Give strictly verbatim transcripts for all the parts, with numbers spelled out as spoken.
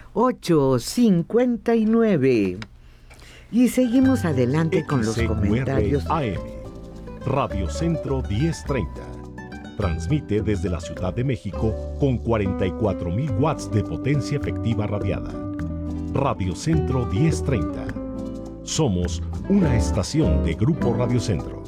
ocho cincuenta y nueve. Y seguimos adelante con los comentarios. A M, Radio Centro diez treinta. Transmite desde la Ciudad de México con cuarenta y cuatro mil watts de potencia efectiva radiada. Radio Centro diez treinta. Somos una estación de Grupo Radio Centro.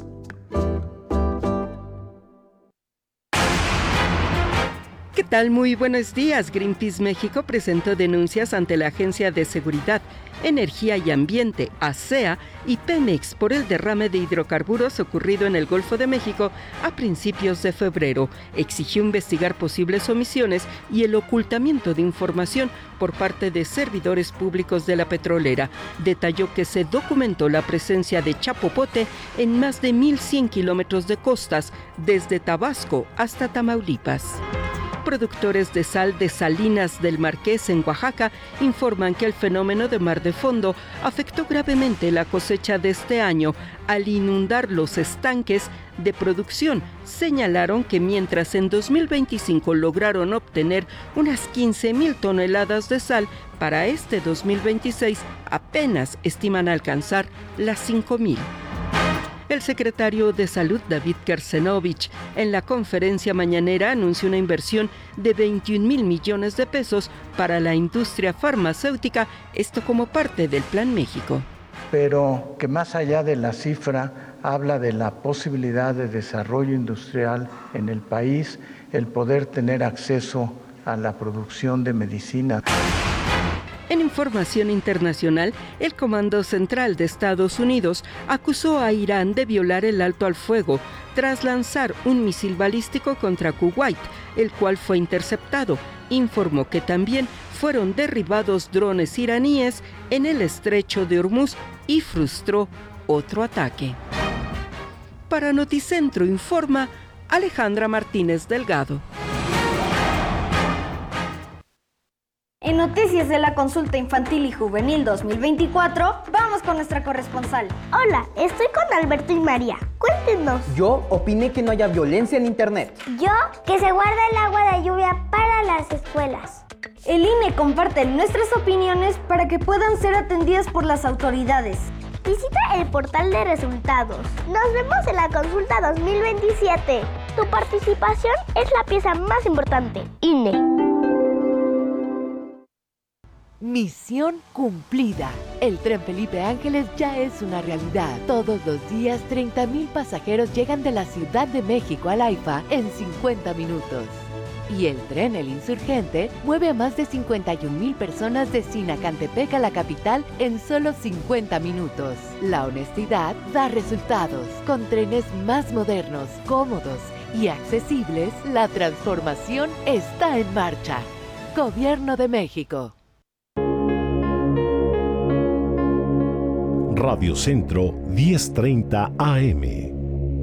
¿Qué tal? Muy buenos días. Greenpeace México presentó denuncias ante la Agencia de Seguridad, Energía y Ambiente, ASEA, y Pemex por el derrame de hidrocarburos ocurrido en el Golfo de México a principios de febrero. Exigió investigar posibles omisiones y el ocultamiento de información por parte de servidores públicos de la petrolera. Detalló que se documentó la presencia de chapopote en más de mil cien kilómetros de costas, desde Tabasco hasta Tamaulipas. Productores de sal de Salinas del Marqués en Oaxaca informan que el fenómeno de mar de fondo afectó gravemente la cosecha de este año al inundar los estanques de producción. Señalaron que mientras en dos mil veinticinco lograron obtener unas quince mil toneladas de sal, para este dos mil veintiséis apenas estiman alcanzar las cinco mil. El secretario de Salud, David Kersenovich, en la conferencia mañanera anunció una inversión de veintiún mil millones de pesos para la industria farmacéutica, esto como parte del Plan México. Pero que más allá de la cifra, habla de la posibilidad de desarrollo industrial en el país, el poder tener acceso a la producción de medicina. En información internacional, el Comando Central de Estados Unidos acusó a Irán de violar el alto al fuego tras lanzar un misil balístico contra Kuwait, el cual fue interceptado. Informó que también fueron derribados drones iraníes en el estrecho de Hormuz y frustró otro ataque. Para Noticentro informa Alejandra Martínez Delgado. En noticias de la Consulta Infantil y Juvenil dos mil veinticuatro, vamos con nuestra corresponsal. Hola, estoy con Alberto y María. Cuéntenos. Yo opiné que no haya violencia en internet. Yo, que se guarda el agua de lluvia para las escuelas. El I N E comparte nuestras opiniones para que puedan ser atendidas por las autoridades. Visita el portal de resultados. Nos vemos en la Consulta dos mil veintisiete. Tu participación es la pieza más importante. I N E. Misión cumplida. El tren Felipe Ángeles ya es una realidad. Todos los días, treinta mil pasajeros llegan de la Ciudad de México al AIFA en cincuenta minutos. Y el tren El Insurgente mueve a más de cincuenta y un mil personas de Sinacantepec a la capital en solo cincuenta minutos. La honestidad da resultados. Con trenes más modernos, cómodos y accesibles, la transformación está en marcha. Gobierno de México. Radio Centro diez treinta A M.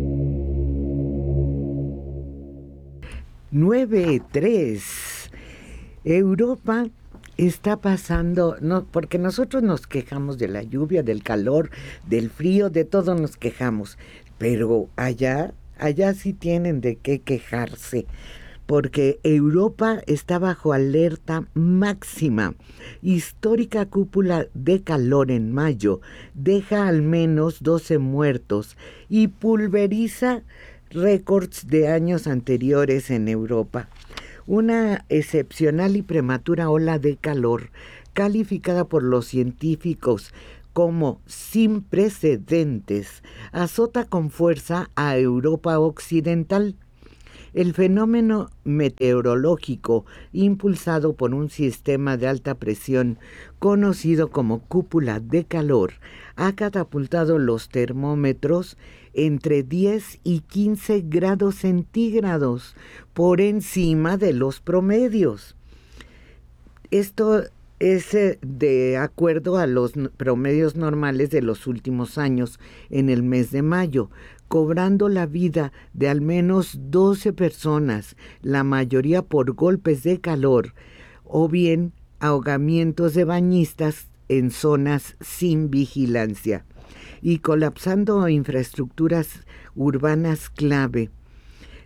nueve tres. Europa está pasando, no, porque nosotros nos quejamos de la lluvia, del calor, del frío, de todo nos quejamos, pero allá, allá sí tienen de qué quejarse, porque Europa está bajo alerta máxima. Histórica cúpula de calor en mayo deja al menos doce muertos y pulveriza récords de años anteriores en Europa. Una excepcional y prematura ola de calor, calificada por los científicos como sin precedentes, azota con fuerza a Europa Occidental. El fenómeno meteorológico, impulsado por un sistema de alta presión conocido como cúpula de calor, ha catapultado los termómetros entre diez y quince grados centígrados por encima de los promedios. Esto es de acuerdo a los promedios normales de los últimos años en el mes de mayo, cobrando la vida de al menos doce personas, la mayoría por golpes de calor o bien ahogamientos de bañistas en zonas sin vigilancia, y colapsando infraestructuras urbanas clave.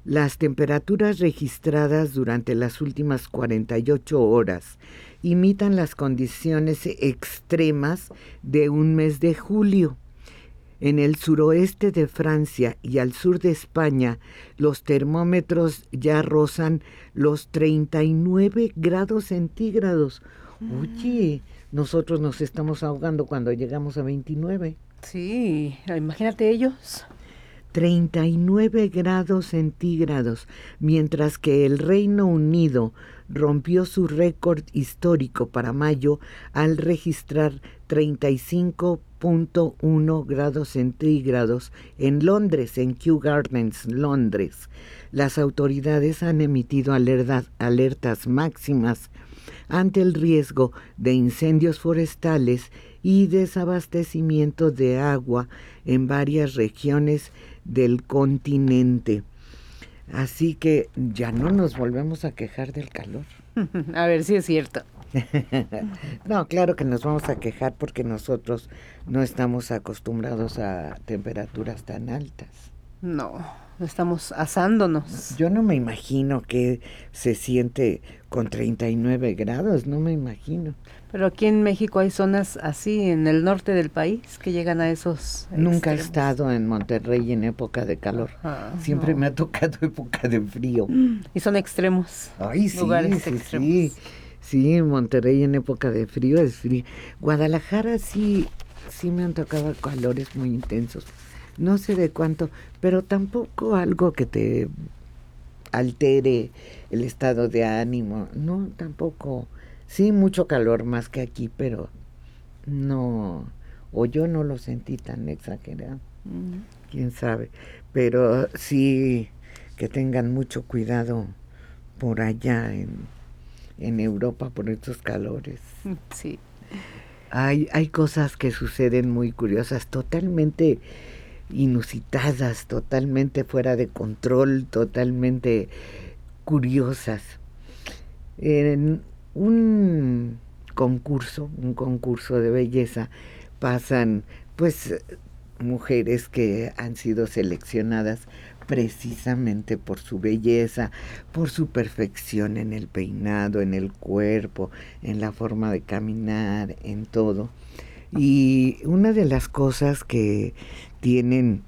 Las temperaturas registradas durante las últimas cuarenta y ocho horas imitan las condiciones extremas de un mes de julio. En el suroeste de Francia y al sur de España, los termómetros ya rozan los treinta y nueve grados centígrados. Oye, nosotros nos estamos ahogando cuando llegamos a veintinueve. Sí, imagínate ellos. treinta y nueve grados centígrados, mientras que el Reino Unido rompió su récord histórico para mayo al registrar treinta y cinco punto uno grados centígrados en Londres, en Kew Gardens, Londres. Las autoridades han emitido alerta, alertas máximas ante el riesgo de incendios forestales y desabastecimiento de agua en varias regiones del continente. Así que ya no nos volvemos a quejar del calor. A ver si es cierto. No, claro que nos vamos a quejar porque nosotros no estamos acostumbrados a temperaturas tan altas. No, estamos asándonos. Yo no me imagino que se siente con treinta y nueve grados, no me imagino. Pero aquí en México hay zonas así, en el norte del país, que llegan a esos Nunca extremos. he estado en Monterrey en época de calor. Ajá, Siempre no. me ha tocado época de frío. Y son extremos. Ay, sí, lugares sí, extremos. sí. Sí, Monterrey en época de frío es frío. Guadalajara sí, sí me han tocado calores muy intensos. No sé de cuánto, pero tampoco algo que te altere el estado de ánimo. No, tampoco. Sí, mucho calor más que aquí, pero no, o yo no lo sentí tan exagerado. Mm. Quién sabe. Pero sí que tengan mucho cuidado por allá en, en Europa por estos calores. Sí. Hay, hay cosas que suceden muy curiosas, totalmente inusitadas, totalmente fuera de control, totalmente curiosas. En un concurso, un concurso de belleza, pasan pues mujeres que han sido seleccionadas precisamente por su belleza, por su perfección en el peinado, en el cuerpo, en la forma de caminar, en todo. Y una de las cosas que tienen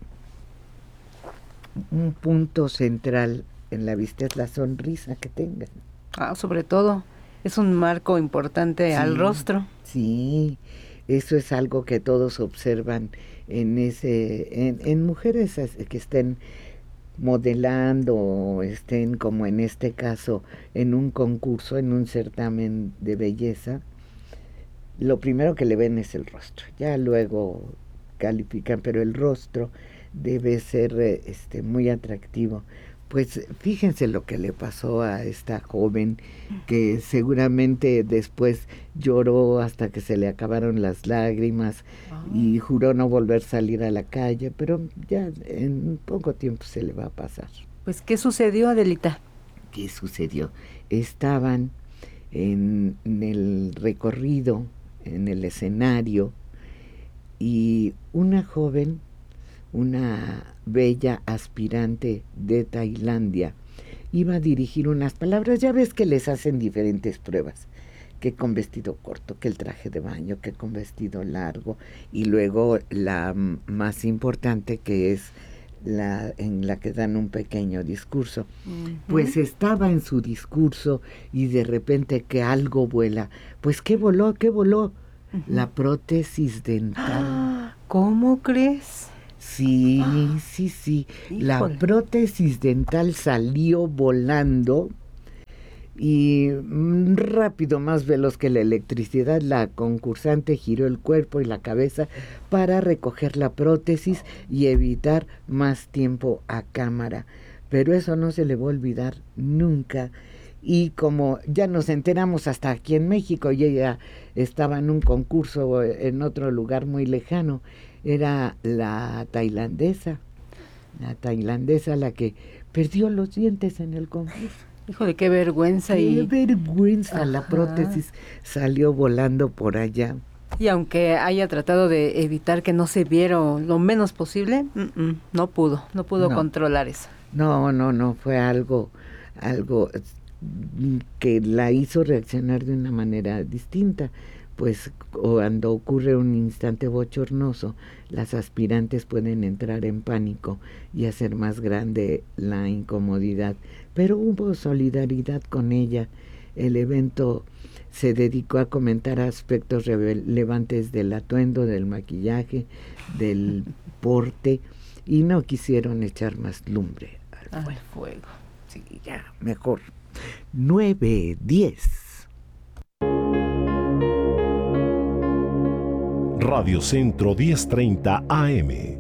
un punto central en la vista es la sonrisa que tengan. Ah, sobre todo, es un marco importante sí, al rostro. Sí, eso es algo que todos observan en ese, en, en mujeres que estén modelando o estén como en este caso en un concurso, en un certamen de belleza. Lo primero que le ven es el rostro, ya luego califican, pero el rostro debe ser este, muy atractivo. Pues fíjense lo que le pasó a esta joven que seguramente después lloró hasta que se le acabaron las lágrimas oh. y juró no volver a salir a la calle, pero ya en poco tiempo se le va a pasar. Pues, ¿qué sucedió, Adelita? ¿Qué sucedió? Estaban en, en el recorrido, en el escenario, y una joven, una bella aspirante de Tailandia, iba a dirigir unas palabras. Ya ves que les hacen diferentes pruebas, que con vestido corto, que el traje de baño, que con vestido largo, y luego la más importante, que es la en la que dan un pequeño discurso. Uh-huh. Pues estaba en su discurso y de repente que algo vuela. Pues ¿qué voló? ¿Qué voló? Uh-huh. La prótesis dental. ¿Cómo crees? Sí, ah, sí, sí. Híjole. La prótesis dental salió volando y mm, rápido, más veloz que la electricidad, la concursante giró el cuerpo y la cabeza para recoger la prótesis y evitar más tiempo a cámara. Pero eso no se le va a olvidar nunca. Y como ya nos enteramos hasta aquí en México, y ella estaba en un concurso en otro lugar muy lejano, era la tailandesa, la tailandesa la que perdió los dientes en el concurso. Híjole, qué vergüenza. Qué y... vergüenza, Ajá. La prótesis salió volando por allá. Y aunque haya tratado de evitar que no se viera lo menos posible, mm-mm, no pudo, no pudo no. controlar eso. No, no, no, fue algo, algo que la hizo reaccionar de una manera distinta, pues cuando ocurre un instante bochornoso, las aspirantes pueden entrar en pánico y hacer más grande la incomodidad, pero hubo solidaridad con ella. El evento se dedicó a comentar aspectos relevantes del atuendo, del maquillaje, del porte, y no quisieron echar más lumbre al fuego. Al fuego. Sí, ya, mejor. nueve diez. Radio Centro diez treinta A M.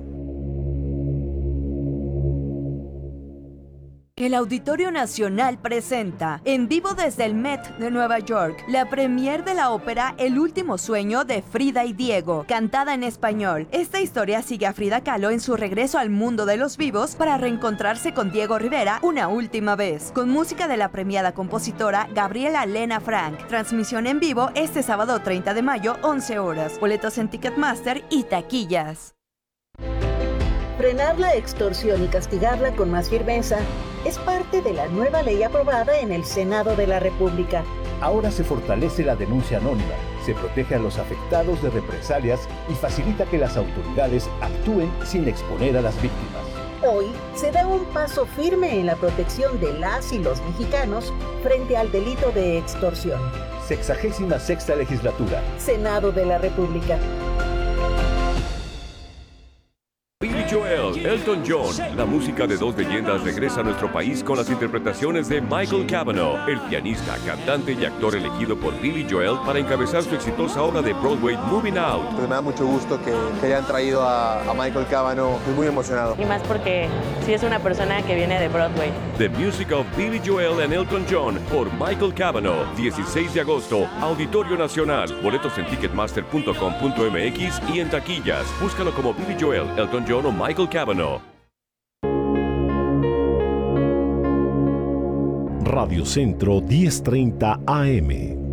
El Auditorio Nacional presenta, en vivo desde el Met de Nueva York, la premier de la ópera El último sueño de Frida y Diego, cantada en español. Esta historia sigue a Frida Kahlo en su regreso al mundo de los vivos para reencontrarse con Diego Rivera una última vez, con música de la premiada compositora Gabriela Lena Frank. Transmisión en vivo este sábado treinta de mayo, once horas. Boletos en Ticketmaster y taquillas. Frenar la extorsión y castigarla con más firmeza es parte de la nueva ley aprobada en el Senado de la República. Ahora se fortalece la denuncia anónima, se protege a los afectados de represalias y facilita que las autoridades actúen sin exponer a las víctimas. Hoy se da un paso firme en la protección de las y los mexicanos frente al delito de extorsión. Sexagésima sexta legislatura. Senado de la República. Billy Joel, Elton John, la música de dos leyendas regresa a nuestro país con las interpretaciones de Michael Cavanaugh, el pianista, cantante y actor elegido por Billy Joel para encabezar su exitosa obra de Broadway Moving Out. Pues me da mucho gusto que, que hayan traído a, a Michael Cavanaugh, estoy muy emocionado. Y más porque sí es una persona que viene de Broadway. The Music of Billy Joel and Elton John por Michael Cavanaugh, dieciséis de agosto, Auditorio Nacional. Boletos en ticketmaster punto com punto m x y en taquillas. Búscalo como Billy Joel, Elton John o Michael Cavanaugh. Radio Centro diez treinta A M.